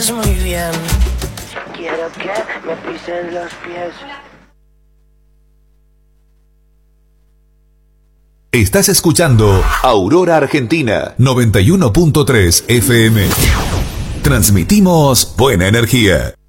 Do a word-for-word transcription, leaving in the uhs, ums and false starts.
Muy bien. Quiero que me pisen los pies. Estás escuchando Aurora Argentina noventa y uno punto tres F M. Transmitimos buena energía.